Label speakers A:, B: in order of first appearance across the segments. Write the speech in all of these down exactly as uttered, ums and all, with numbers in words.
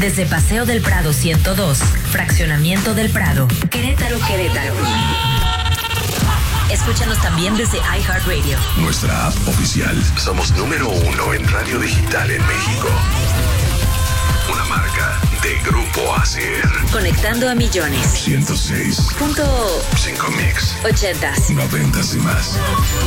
A: Desde Paseo del Prado ciento dos, Fraccionamiento del Prado, Querétaro, Querétaro. Escúchanos también desde iHeartRadio.
B: Nuestra app oficial. Somos número uno en radio digital en México. Una marca de Grupo Asir.
A: Conectando a millones.
B: ciento seis
A: Punto
B: cinco mix.
A: ochentas.
B: Noventas y más.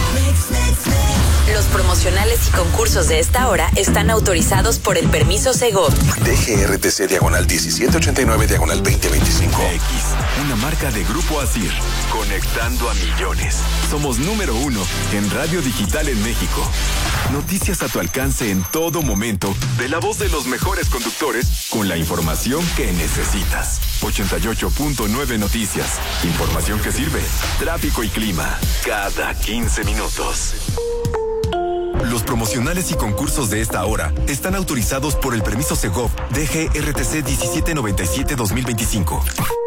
A: Los promocionales y concursos de esta hora están autorizados por el permiso Segov.
B: D G R T C diagonal diecisiete ochenta y nueve diagonal veinte veinticinco.
C: X, una marca de Grupo Asir. Conectando a millones. Somos número uno en radio digital en México. Noticias a tu alcance en todo momento, de la voz de los mejores conductores, con la información que necesitas. ochenta y ocho punto nueve Noticias. Información que sirve. Tráfico y clima. Cada quince minutos. Los promocionales y concursos de esta hora están autorizados por el permiso Segov D G R T C diecisiete noventa y siete dos mil veinticinco.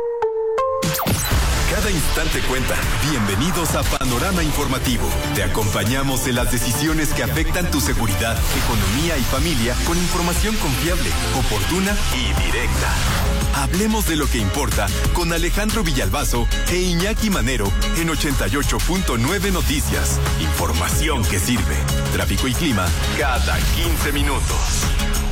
C: Cada instante cuenta. Bienvenidos a Panorama Informativo. Te acompañamos en las decisiones que afectan tu seguridad, economía y familia con información confiable, oportuna y directa. Hablemos de lo que importa con Alejandro Villalbazo e Iñaki Manero en ochenta y ocho punto nueve Noticias. Información que sirve. Tráfico y clima cada quince minutos.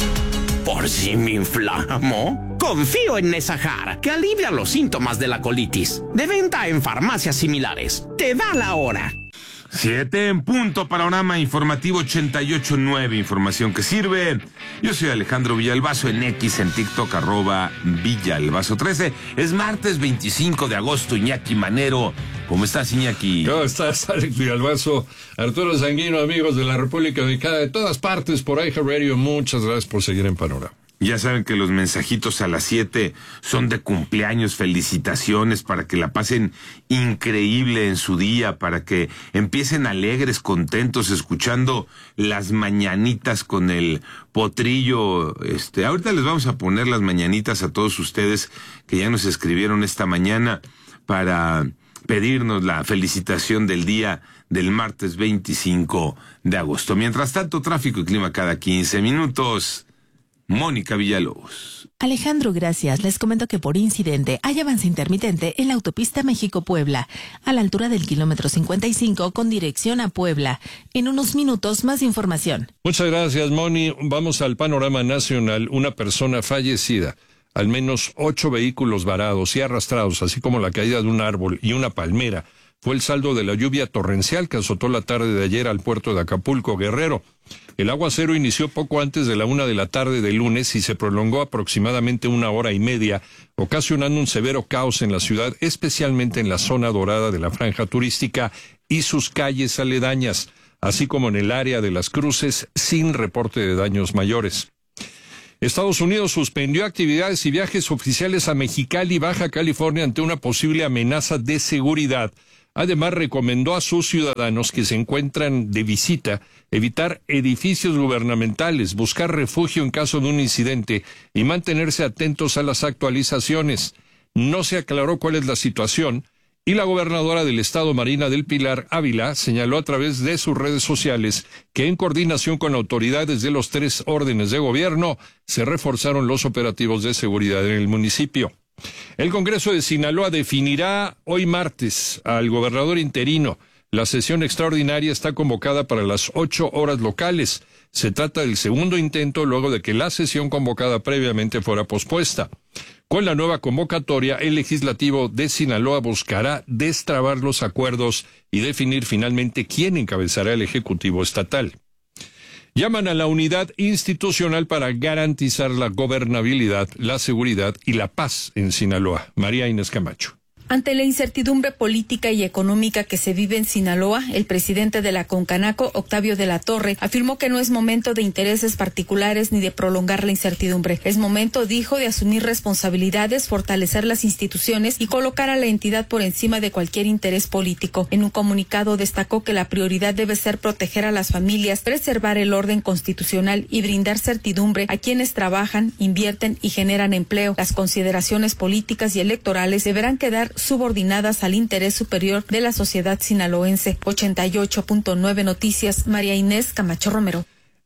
D: Por si me inflamo, confío en Nesajar, que alivia los síntomas de la colitis. De venta en farmacias similares. Te da la hora.
E: Siete en punto, Panorama Informativo ochenta y ocho punto nueve, información que sirve. Yo soy Alejandro Villalbazo, en X, en TikTok, arroba Villalbazo trece. Es martes veinticinco de agosto, Iñaki Manero. ¿Cómo estás, Iñaki?
F: ¿Cómo estás, Alex Villalbazo? Arturo Sanguino, amigos de la República Dominicana, de todas partes, por iHeartRadio, muchas gracias por seguir en Panorama.
E: Ya saben que los mensajitos a las siete son de cumpleaños, felicitaciones, para que la pasen increíble en su día, para que empiecen alegres, contentos, escuchando las mañanitas con el potrillo. Este, ahorita les vamos a poner las mañanitas a todos ustedes que ya nos escribieron esta mañana para pedirnos la felicitación del día del martes veinticinco de agosto. Mientras tanto, tráfico y clima cada quince minutos. Mónica Villalobos.
G: Alejandro, gracias. Les comento que por incidente hay avance intermitente en la autopista México-Puebla, a la altura del kilómetro cincuenta y cinco con dirección a Puebla. En unos minutos, más información.
F: Muchas gracias, Moni. Vamos al panorama nacional. Una persona fallecida, al menos ocho vehículos varados y arrastrados, así como la caída de un árbol y una palmera, fue el saldo de la lluvia torrencial que azotó la tarde de ayer al puerto de Acapulco, Guerrero. El aguacero inició poco antes de la una de la tarde del lunes y se prolongó aproximadamente una hora y media, ocasionando un severo caos en la ciudad, especialmente en la zona dorada de la franja turística y sus calles aledañas, así como en el área de las cruces, sin reporte de daños mayores. Estados Unidos suspendió actividades y viajes oficiales a Mexicali y Baja California ante una posible amenaza de seguridad. Además, recomendó a sus ciudadanos que se encuentran de visita evitar edificios gubernamentales, buscar refugio en caso de un incidente y mantenerse atentos a las actualizaciones. No se aclaró cuál es la situación y la gobernadora del estado, Marina del Pilar Ávila, señaló a través de sus redes sociales que en coordinación con autoridades de los tres órdenes de gobierno se reforzaron los operativos de seguridad en el municipio. El Congreso de Sinaloa definirá hoy martes al gobernador interino. La sesión extraordinaria está convocada para las ocho horas locales. Se trata del segundo intento luego de que la sesión convocada previamente fuera pospuesta. Con la nueva convocatoria, el legislativo de Sinaloa buscará destrabar los acuerdos y definir finalmente quién encabezará el Ejecutivo estatal. Llaman a la unidad institucional para garantizar la gobernabilidad, la seguridad y la paz en Sinaloa. María Inés Camacho.
H: Ante la incertidumbre política y económica que se vive en Sinaloa, el presidente de la Concanaco, Octavio de la Torre, afirmó que no es momento de intereses particulares ni de prolongar la incertidumbre. Es momento, dijo, de asumir responsabilidades, fortalecer las instituciones y colocar a la entidad por encima de cualquier interés político. En un comunicado destacó que la prioridad debe ser proteger a las familias, preservar el orden constitucional y brindar certidumbre a quienes trabajan, invierten y generan empleo. Las consideraciones políticas y electorales deberán quedar subordinadas al interés superior de la sociedad sinaloense. ochenta y ocho punto nueve Noticias, María Inés Camacho Romero.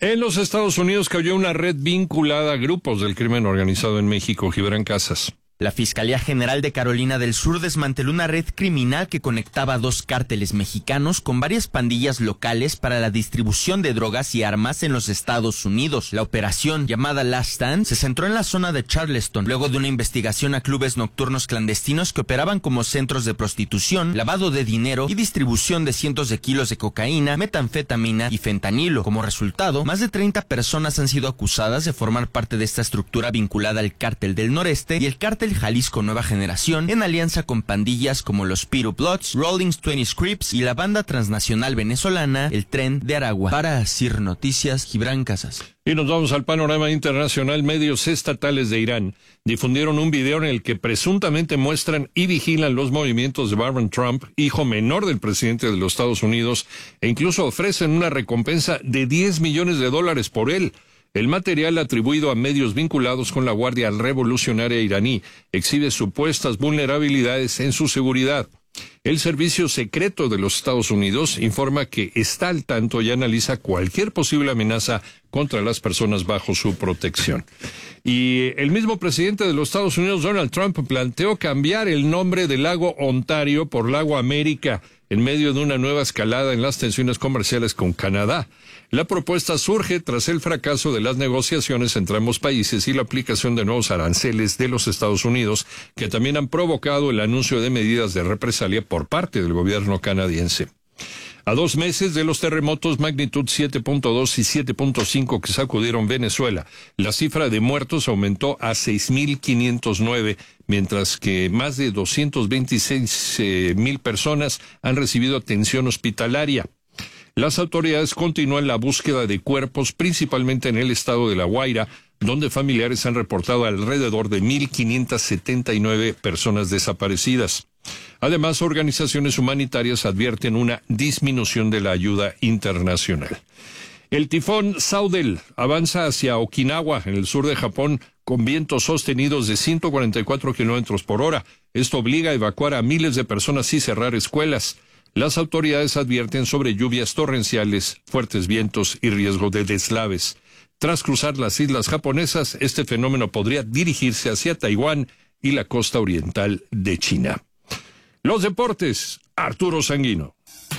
F: En los Estados Unidos cayó una red vinculada a grupos del crimen organizado en México. Gibran Casas.
I: La Fiscalía General de Carolina del Sur desmanteló una red criminal que conectaba dos cárteles mexicanos con varias pandillas locales para la distribución de drogas y armas en los Estados Unidos. La operación, llamada Last Stand, se centró en la zona de Charleston, luego de una investigación a clubes nocturnos clandestinos que operaban como centros de prostitución, lavado de dinero y distribución de cientos de kilos de cocaína, metanfetamina y fentanilo. Como resultado, más de treinta personas han sido acusadas de formar parte de esta estructura vinculada al Cártel del Noreste y el Cártel Jalisco Nueva Generación, en alianza con pandillas como los Piru Bloods, Rollings veinte Crips y la banda transnacional venezolana El Tren de Aragua. Para Asir Noticias, Gibran Casas.
F: Y nos vamos al panorama internacional. Medios estatales de Irán difundieron un video en el que presuntamente muestran y vigilan los movimientos de Barron Trump, hijo menor del presidente de los Estados Unidos, e incluso ofrecen una recompensa de diez millones de dólares por él. El material atribuido a medios vinculados con la Guardia Revolucionaria iraní exhibe supuestas vulnerabilidades en su seguridad. El Servicio Secreto de los Estados Unidos informa que está al tanto y analiza cualquier posible amenaza contra las personas bajo su protección. Y el mismo presidente de los Estados Unidos, Donald Trump, planteó cambiar el nombre del lago Ontario por Lago América en medio de una nueva escalada en las tensiones comerciales con Canadá. La propuesta surge tras el fracaso de las negociaciones entre ambos países y la aplicación de nuevos aranceles de los Estados Unidos, que también han provocado el anuncio de medidas de represalia por parte del gobierno canadiense. A dos meses de los terremotos magnitud siete punto dos y siete punto cinco que sacudieron Venezuela, la cifra de muertos aumentó a seis mil quinientos nueve, mientras que más de doscientas veintiséis mil personas han recibido atención hospitalaria. Las autoridades continúan la búsqueda de cuerpos, principalmente en el estado de La Guaira, donde familiares han reportado alrededor de mil quinientas setenta y nueve personas desaparecidas. Además, organizaciones humanitarias advierten una disminución de la ayuda internacional. El tifón Saudel avanza hacia Okinawa, en el sur de Japón, con vientos sostenidos de ciento cuarenta y cuatro kilómetros por hora. Esto obliga a evacuar a miles de personas y cerrar escuelas. Las autoridades advierten sobre lluvias torrenciales, fuertes vientos y riesgo de deslaves. Tras cruzar las islas japonesas, este fenómeno podría dirigirse hacia Taiwán y la costa oriental de China. Los deportes, Arturo Sanguino.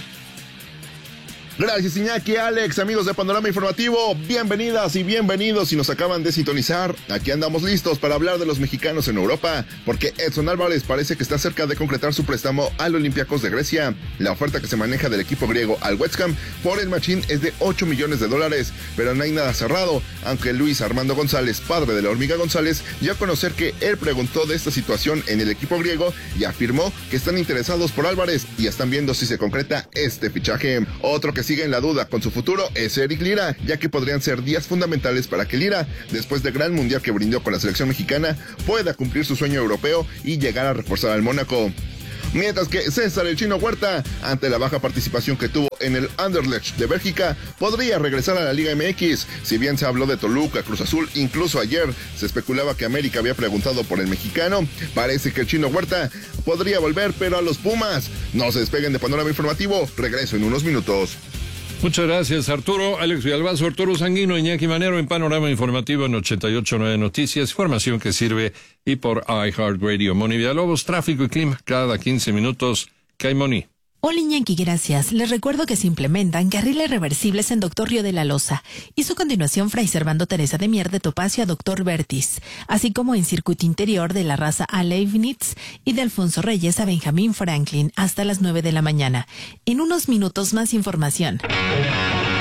J: Gracias, Iñaki, Alex, amigos de Panorama Informativo, bienvenidas y bienvenidos si nos acaban de sintonizar. Aquí andamos listos para hablar de los mexicanos en Europa, porque Edson Álvarez parece que está cerca de concretar su préstamo al Olympiacos de Grecia. La oferta que se maneja del equipo griego al West Ham por el machín es de ocho millones de dólares, pero no hay nada cerrado, aunque Luis Armando González, padre de la Hormiga González, dio a conocer que él preguntó de esta situación en el equipo griego y afirmó que están interesados por Álvarez y están viendo si se concreta este fichaje. Otro que sigue en la duda con su futuro es Eric Lira, ya que podrían ser días fundamentales para que Lira, después del gran mundial que brindó con la selección mexicana, pueda cumplir su sueño europeo y llegar a reforzar al Mónaco. Mientras que César el Chino Huerta, ante la baja participación que tuvo en el Anderlecht de Bélgica, podría regresar a la Liga M X. Si bien se habló de Toluca, Cruz Azul, incluso ayer se especulaba que América había preguntado por el mexicano, parece que el Chino Huerta podría volver, pero a los Pumas. No se despeguen de Panorama Informativo, regreso en unos minutos.
F: Muchas gracias, Arturo. Alex Villalbazo, Arturo Sanguino, Iñaki Manero en Panorama Informativo en ochenta y ocho punto nueve Noticias, información que sirve y por iHeartRadio. Moni Villalobos, tráfico y clima cada quince minutos. ¿Qué hay, Moni?
G: Hola, Iñaki, gracias. Les recuerdo que se implementan carriles reversibles en Doctor Río de la Loza y su continuación Fray Servando Teresa de Mier de Topacio a Doctor Vertis, así como en circuito interior de la raza a Leibniz y de Alfonso Reyes a Benjamín Franklin hasta las nueve de la mañana. En unos minutos más información.